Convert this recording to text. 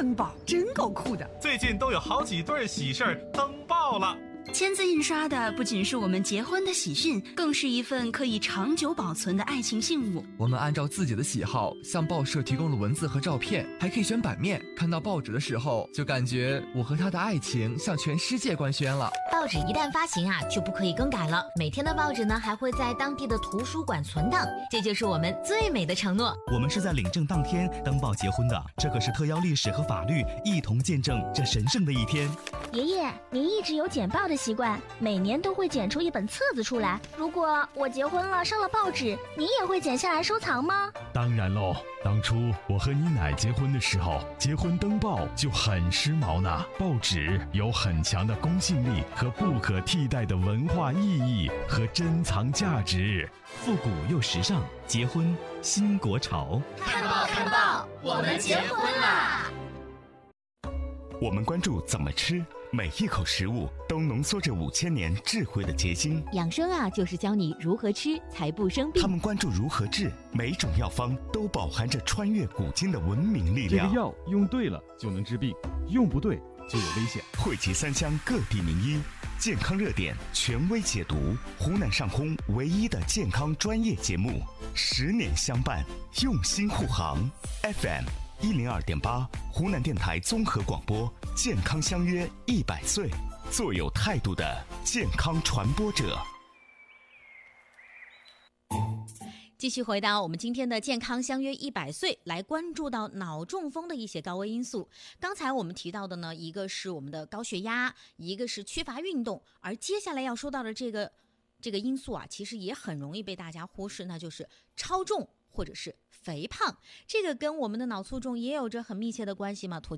登报，真够酷的。 最近都有好几对喜事儿登报了。 签字印刷的不仅是我们结婚的喜讯，更是一份可以长久保存的爱情信物。 我们按照自己的喜好向报社提供了文字和照片，还可以选版面。看到报纸的时候，就感觉我和他的爱情向全世界官宣了。 报纸一旦发行就不可以更改了。每天的报纸呢，还会在当地的图书馆存档，这就是我们最美的承诺。 我们是在领证当天登报结婚的，这可是特邀历史和法律一同见证这神圣的一天。 爷爷，您一直有剪报的习惯，每年都会剪出一本册子出来。如果我结婚了上了报纸，您也会剪下来收藏吗？ 当然喽，当初我和你奶结婚的时候，结婚登报就很时髦呢。报纸有很强的公信力和不可替代的文化意义和珍藏价值， 复古又时尚，结婚新国潮。 看报看报，我们结婚啦！ 我们关注怎么吃，每一口食物都浓缩着5000年智慧的结晶。 养生就是教你如何吃才不生病。 他们关注如何治，每种药方都饱含着穿越古今的文明力量。 这个药用对了就能治病，用不对就有危险。 汇集3乡各地名医，健康热点权威解读，湖南上空唯一的健康专业节目，10年相伴，用心护航。FM102.8，湖南电台综合广播，健康相约100岁，做有态度的健康传播者。 继续回到我们今天的健康相约100岁，来关注到脑中风的一些高危因素。刚才我们提到的呢，一个是我们的高血压，一个是缺乏运动，而接下来要说到的这个因素其实也很容易被大家忽视，那就是超重或者是肥胖。这个跟我们的脑卒中也有着很密切的关系嘛，涂教